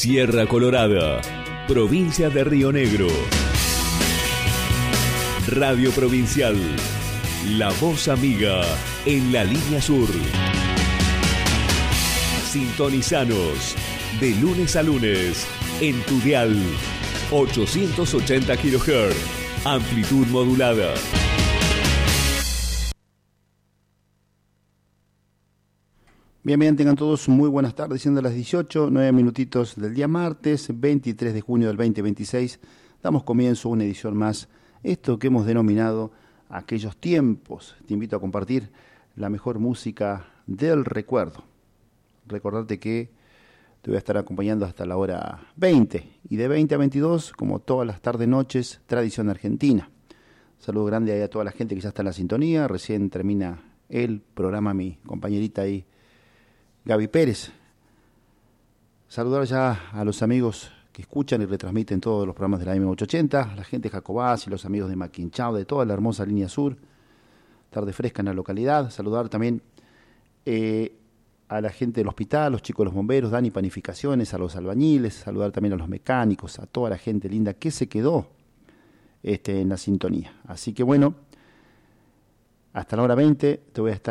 Sierra Colorada, provincia de Río Negro. Radio Provincial, la voz amiga en la línea sur. Sintonizanos de lunes a lunes en tu dial 880 kHz, amplitud modulada. Bien, tengan todos muy buenas tardes, siendo las 18, 9 minutitos del día martes, 23 de junio del 2026, damos comienzo a una edición más, esto que hemos denominado Aquellos Tiempos. Te invito a compartir la mejor música del recuerdo. Recordarte que te voy a estar acompañando hasta la hora 20, y de 20 a 22, como todas las tardes noches, tradición argentina. Saludo grande ahí a toda la gente que ya está en la sintonía, recién termina el programa mi compañerita ahí, Gaby Pérez. Saludar ya a los amigos que escuchan y retransmiten todos los programas de la M880, la gente de Jacobás y los amigos de Maquinchao, de toda la hermosa línea sur, tarde fresca en la localidad. Saludar también a la gente del hospital, los chicos de los bomberos, Dani Panificaciones, a los albañiles, saludar también a los mecánicos, a toda la gente linda que se quedó en la sintonía. Así que bueno, hasta la hora 20 te voy a estar